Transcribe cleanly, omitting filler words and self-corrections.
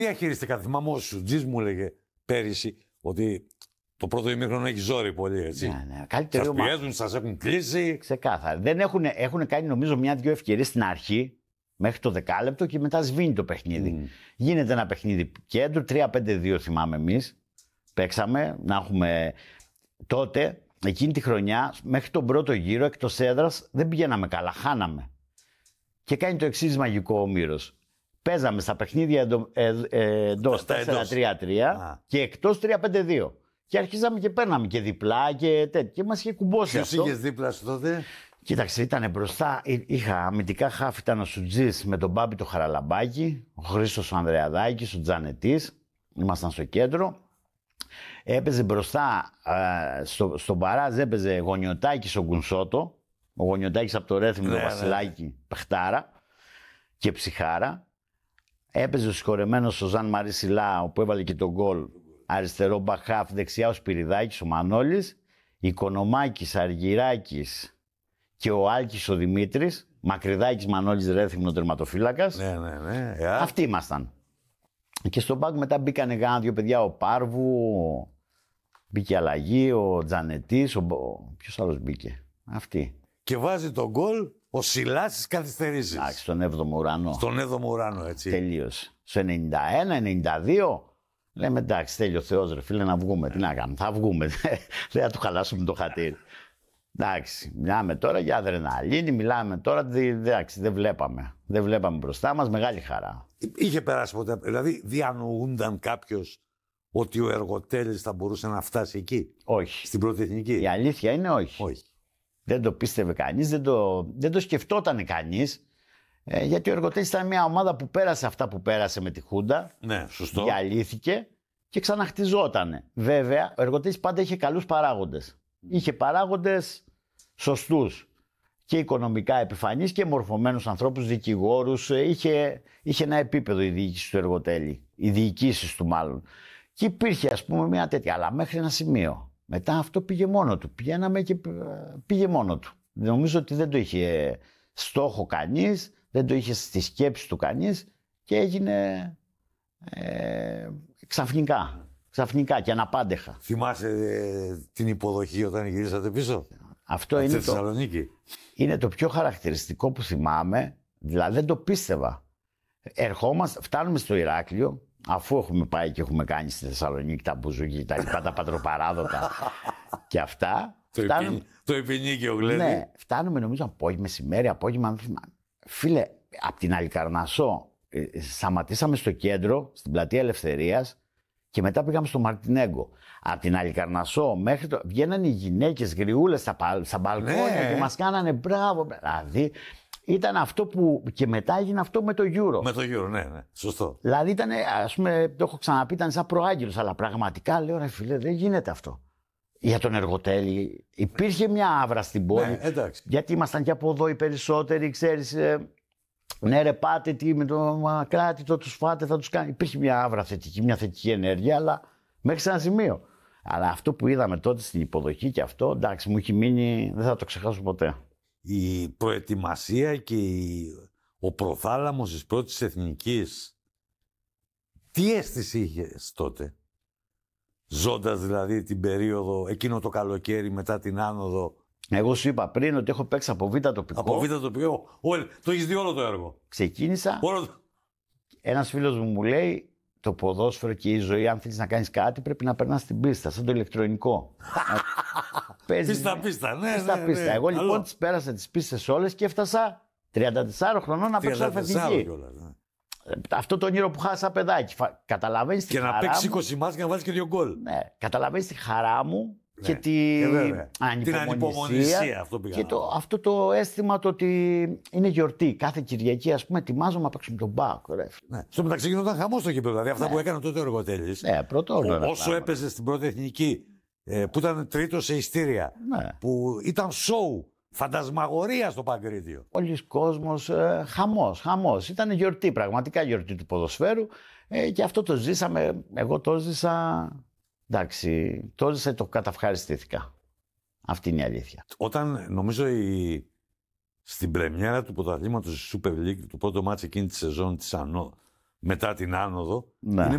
Διαχειριστικά. Θυμάμαι ο Σουτζής μου έλεγε πέρυσι ότι το πρώτο ημίχρονο έχει ζόρι πολύ, έτσι. Ναι. Σας πιέζουν, σας έχουν κλείσει. Ξεκάθαρα. Δεν έχουν κάνει νομίζω μια-δυο ευκαιρίες στην αρχή, μέχρι το δεκάλεπτο και μετά σβήνει το παιχνίδι. Γίνεται ένα παιχνίδι κέντρο, 3-5-2 θυμάμαι εμείς. Παίξαμε να έχουμε τότε, εκείνη τη χρονιά, μέχρι τον πρώτο γύρο, εκτός έδρας, δεν πηγαίναμε καλά, χάναμε. Και κάνει το εξής μαγικό ο Μύρος. Παίζαμε στα παιχνίδια εντός 4-3-3 και εκτός 3-5-2. Και αρχίζαμε και παίρναμε και διπλά και τέτοια. Και μας είχε κουμπώσει αυτό. Ποιος είχες δίπλα σου τότε? Κοίταξε, ήταν μπροστά. Είχα αμυντικά χάφ, ήταν ο Σουτζής με τον Μπάμπη το Χαραλαμπάκη, ο Χρήστος ο Ανδρεαδάκης, ο Τζανετής. Ήμασταν στο κέντρο. Έπαιζε μπροστά, στον Παράζ έπαιζε Γονιωτάκης ο Γκουνσότο. Ο Γονιωτάκης από το Ρέθυμνο, το Βασιλάκη, παιχτάρα και ψυχάρα. Έπαιζε ο συγχωρεμένος ο Ζαν Μαρί Σιλά, που έβαλε και τον γκολ. Αριστερό μπαχάφ, δεξιά ο Σπυριδάκης, ο Μανώλης, Οικονομάκης, Αργυράκης και ο Άλκης ο Δημήτρης, Μακριδάκης, Μανώλης, Ρέθυμνο, τερματοφύλακας. Ναι. Αυτοί ήμασταν. Και στον πάγκο μετά μπήκανε κάνα δύο παιδιά, ο Πάρβου, μπήκε αλλαγή, ο Τζανετής, ποιος άλλος μπήκε? Αυτοί. Και βάζει τον γκολ ο Σιλάς στις καθυστερήσεις. Εντάξει, στον 7ο ουρανό. Στον 7ο ουρανό, έτσι. Τελείωσε. Στο 91-92. Λέμε εντάξει, τέλειο ο Θεός ρε φίλε να βγούμε. Τι να κάνουμε, θα βγούμε. Δεν θα του χαλάσουμε το χατήρι. Εντάξει, μιλάμε τώρα για αδρεναλίνη, μιλάμε τώρα, εντάξει, δεν βλέπαμε. Δεν βλέπαμε μπροστά μας, μεγάλη χαρά. Είχε περάσει ποτέ, δηλαδή διανοούνταν κάποιος ότι ο Εργοτέλης θα μπορούσε να φτάσει εκεί? Όχι. Στην πρώτη εθνική? Η αλήθεια είναι όχι. Δεν το πίστευε κανείς, δεν το σκεφτόταν κανείς. Γιατί ο Εργοτέλης ήταν μια ομάδα που πέρασε αυτά που πέρασε με τη Χούντα. Ναι, σωστό. Διαλύθηκε και ξαναχτιζότανε. Βέβαια, ο Εργοτέλης πάντα είχε καλούς παράγοντες. Είχε παράγοντες σωστούς και οικονομικά επιφανείς και μορφωμένους ανθρώπους, δικηγόρους. Είχε ένα επίπεδο η διοίκηση του Εργοτέλη, οι διοικήσεις του μάλλον. Και υπήρχε ας πούμε μια τέτοια, αλλά μέχρι ένα σημείο. Μετά αυτό πήγε μόνο του. Πηγαίναμε και πήγε μόνο του. Νομίζω ότι δεν το είχε στόχο κανείς, δεν το είχε στη σκέψη του κανείς και έγινε ξαφνικά και αναπάντεχα. Θυμάσαι την υποδοχή όταν γυρίσατε πίσω? Αυτό είναι Θεσσαλονίκη. Είναι το πιο χαρακτηριστικό που θυμάμαι, δηλαδή δεν το πίστευα. Φτάνουμε στο Ηράκλειο, αφού έχουμε πάει και έχουμε κάνει στη Θεσσαλονίκη τα μπουζούκια, τα λοιπά, τα πατροπαράδοτα και αυτά. Το Επινίκιο γλέντι. Ναι, φτάνουμε νομίζω απόγευμα, μεσημέρι, απόγευμα. Φίλε, από την Αλικαρνασσό σταματήσαμε στο κέντρο, στην πλατεία Ελευθερίας και μετά πήγαμε στο Μαρτινέγκο. Από την Αλικαρνασσό μέχρι το... Βγαίνανε οι γυναίκες γριούλες στα μπαλκόνια και μας κάνανε μπράβο. Δηλαδή ήταν αυτό που και μετά έγινε αυτό με το Euro. Με το Euro, ναι, σωστό. Δηλαδή ήταν, ας πούμε, το έχω ξαναπεί, ήταν σαν προάγγελος, αλλά πραγματικά λέω ρε φίλε, δεν γίνεται αυτό. Για τον Εργοτέλη υπήρχε μια άβρα στην πόλη. Ναι, εντάξει. Γιατί ήμασταν και από εδώ οι περισσότεροι, ξέρεις. Ναι, ρε, πάτε τι με το Μακράτη, το τους φάτε, θα τους κάνει. Υπήρχε μια άβρα θετική, μια θετική ενέργεια, αλλά μέχρι σε ένα σημείο. Αλλά αυτό που είδαμε τότε στην υποδοχή και αυτό, εντάξει, μου έχει μείνει, δεν θα το ξεχάσω ποτέ. Η προετοιμασία και ο προθάλαμος της πρώτης εθνικής, τι αίσθηση είχες τότε? Ζώντας δηλαδή την περίοδο, εκείνο το καλοκαίρι μετά την άνοδο. Εγώ σου είπα πριν ότι έχω παίξει από β' τοπικό. Από β' τοπικό. Το έχεις δει όλο το έργο. Ξεκίνησα. Ένας φίλος μου λέει, το ποδόσφαιρο και η ζωή, αν θέλεις να κάνεις κάτι, πρέπει να περνάς την πίστα, σαν το ηλεκτρονικό. Πίστα, ναι. Εγώ λοιπόν τις πέρασα τις πίστες όλες και έφτασα 34 χρονών να παίξω αλφαβητική. Αυτό το όνειρο που χάσα παιδάκι. Καταλαβαίνεις τη χαρά μου. Και να παίξεις 20 μάτς και να βάλεις και 2 γκολ. Ναι, καταλαβαίνεις τη χαρά μου. Ναι, και την ανυπομονησία αυτό και αυτό το αίσθημα το ότι είναι γιορτή. Κάθε Κυριακή, ας πούμε, ετοιμάζομαι να παίξουμε τον Μπάκ. Ναι. Στο μεταξύ γινόταν χαμός στο γήπεδο. Δηλαδή αυτά που έκανε τότε ο Εργοτέλης. Ναι, όσο έπαιζε στην πρώτη εθνική, που ήταν τρίτο σε ειστήρια, που ήταν σοου, φαντασμαγορία στο Παγκρίτιο. Όλος κόσμος, χαμός. Ήταν γιορτή, πραγματικά γιορτή του ποδοσφαίρου και αυτό το ζήσαμε. Εγώ το ζήσα. Εντάξει, τότε το καταυχαριστήθηκα. Αυτή είναι η αλήθεια. Όταν νομίζω στην πρεμιέρα του πρωταθλήματος της Super League, το πρώτο μάτς εκείνη τη σεζόν της μετά την άνοδο. Ναι. Είναι